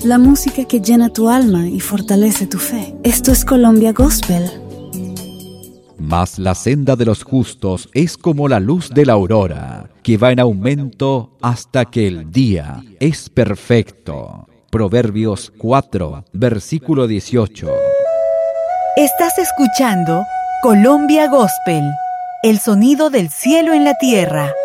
la música que llena tu alma y fortalece tu fe. Esto es Colombia Gospel. Mas la senda de los justos es como la luz de la aurora, que va en aumento hasta que el día es perfecto. Proverbios 4, versículo 18. Estás escuchando Colombia Gospel, el sonido del cielo en la tierra.